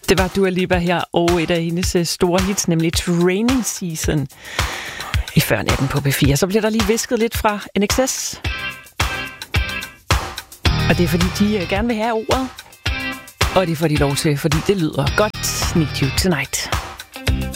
Det var Dua Lipa her, og et af hendes store hits, nemlig Training Season i Førnatten på P4. Så bliver der lige visket lidt fra NXS. Og det er fordi, de gerne vil have ordet. Og det får de lov til, fordi det lyder godt. Need You Tonight.